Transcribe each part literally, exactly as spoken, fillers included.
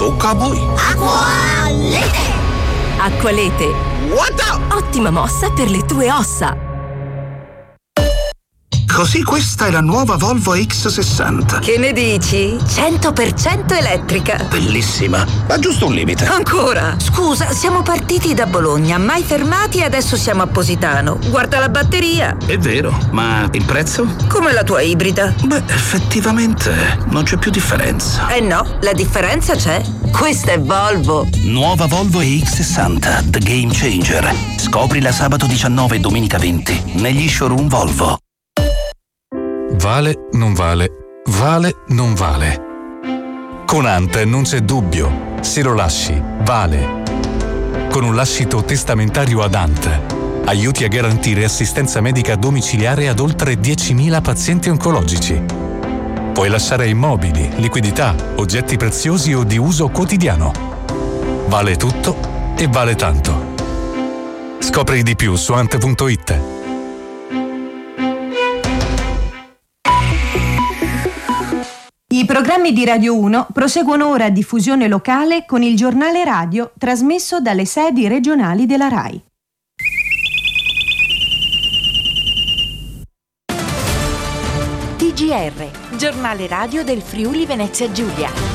Tocca a voi. Acqualete! Acqualete. What? Ottima mossa per le tue ossa. Così questa è la nuova Volvo X sessanta. Che ne dici? cento per cento elettrica. Bellissima, ma giusto un limite. Ancora? Scusa, siamo partiti da Bologna, mai fermati e adesso siamo a Positano. Guarda la batteria. È vero, ma il prezzo? Come la tua ibrida. Beh, effettivamente non c'è più differenza. Eh no, la differenza c'è. Questa è Volvo. Nuova Volvo E X sessanta, The Game Changer. Scoprila sabato diciannove e domenica venti negli showroom Volvo. Vale, non vale, vale, non vale. Con Ant non c'è dubbio, se lo lasci, vale. Con un lascito testamentario ad Ant, aiuti a garantire assistenza medica domiciliare ad oltre diecimila pazienti oncologici. Puoi lasciare immobili, liquidità, oggetti preziosi o di uso quotidiano. Vale tutto e vale tanto. Scopri di più su ant punto it. I programmi di Radio uno proseguono ora a diffusione locale con il giornale radio trasmesso dalle sedi regionali della RAI. T G R, giornale radio del Friuli Venezia Giulia.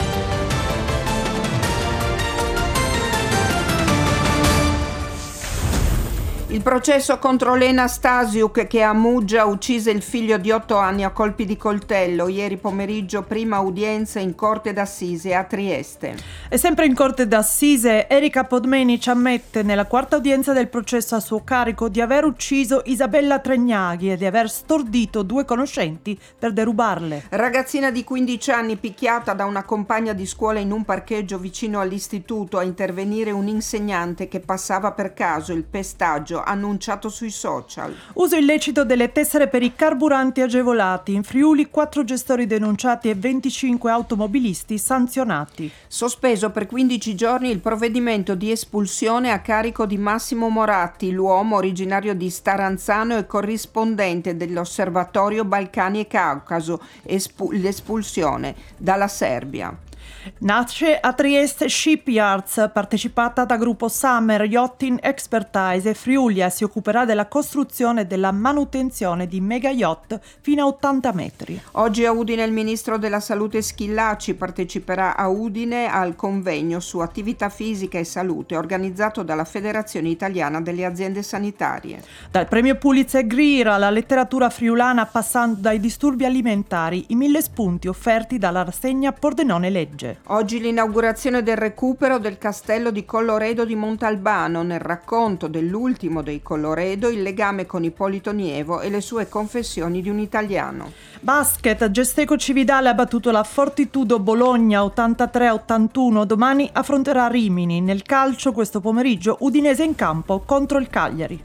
Il processo contro Lena Stasiuk, che a Muggia uccise il figlio di otto anni a colpi di coltello. Ieri pomeriggio prima udienza in corte d'assise a Trieste. E sempre in corte d'assise Erika Podmenic ammette nella quarta udienza del processo a suo carico di aver ucciso Isabella Tregnaghi e di aver stordito due conoscenti per derubarle. Ragazzina di quindici anni picchiata da una compagna di scuola in un parcheggio vicino all'istituto. A intervenire un insegnante che passava per caso. Il pestaggio annunciato sui social. Uso illecito delle tessere per i carburanti agevolati. In Friuli quattro gestori denunciati e venticinque automobilisti sanzionati. Sospeso per quindici giorni il provvedimento di espulsione a carico di Massimo Moratti, l'uomo originario di Staranzano e corrispondente dell'Osservatorio Balcani e Caucaso. Espu- l'espulsione dalla Serbia. Nasce a Trieste Shipyards, partecipata da gruppo Summer Yachting Expertise, e Friulia si occuperà della costruzione e della manutenzione di mega yacht fino a ottanta metri. Oggi a Udine il ministro della Salute Schillaci parteciperà a Udine al convegno su attività fisica e salute organizzato dalla Federazione Italiana delle Aziende Sanitarie. Dal premio Pulitzer Greer alla letteratura friulana, passando dai disturbi alimentari, i mille spunti offerti dalla rassegna Pordenone Legge. Oggi l'inaugurazione del recupero del castello di Colloredo di Montalbano. Nel racconto dell'ultimo dei Colloredo il legame con Ippolito Nievo e le sue confessioni di un italiano. Basket, Gesteco Cividale ha battuto la Fortitudo Bologna ottantatré a ottantuno, domani affronterà Rimini. Nel calcio questo pomeriggio Udinese in campo contro il Cagliari.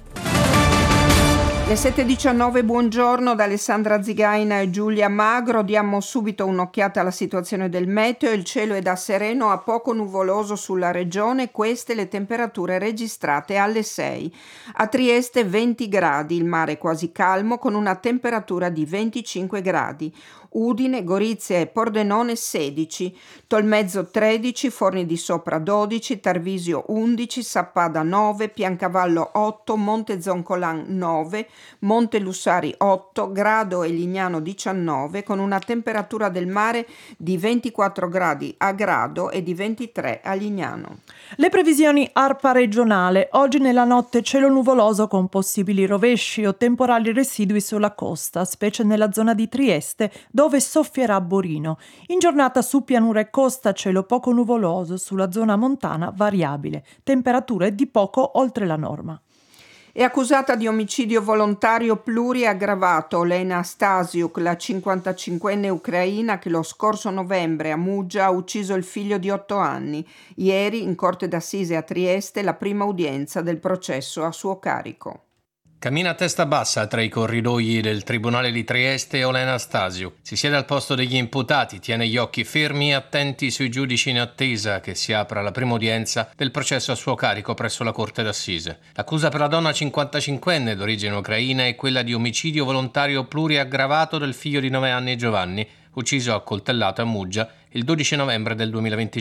Le sette e diciannove, buongiorno da Alessandra Zigaina e Giulia Magro. Diamo subito un'occhiata alla situazione del meteo. Il cielo è da sereno a poco nuvoloso sulla regione, queste le temperature registrate alle sei. A Trieste venti gradi, il mare quasi calmo con una temperatura di venticinque gradi. Udine, Gorizia e Pordenone sedici, Tolmezzo tredici, Forni di Sopra dodici, Tarvisio undici, Sappada nove, Piancavallo otto, Monte Zoncolan nove, Monte Lussari otto, Grado e Lignano diciannove, con una temperatura del mare di ventiquattro gradi a Grado e di ventitré a Lignano. Le previsioni ARPA regionale. Oggi nella notte cielo nuvoloso con possibili rovesci o temporali residui sulla costa, specie nella zona di Trieste, dove soffierà Borino. In giornata su pianura e costa cielo poco nuvoloso, sulla zona montana variabile. Temperature di poco oltre la norma. È accusata di omicidio volontario pluriaggravato Lena Stasiuk, la cinquantacinquenne ucraina che lo scorso novembre a Muggia ha ucciso il figlio di otto anni. Ieri in corte d'assise a Trieste la prima udienza del processo a suo carico. Cammina a testa bassa tra i corridoi del Tribunale di Trieste Olena Stasiuk. Si siede al posto degli imputati, tiene gli occhi fermi e attenti sui giudici in attesa che si apra la prima udienza del processo a suo carico presso la Corte d'Assise. L'accusa per la donna cinquantacinquenne d'origine ucraina è quella di omicidio volontario pluriaggravato del figlio di nove anni Giovanni, ucciso a coltellate a Muggia il dodici novembre del duemilaventicinque.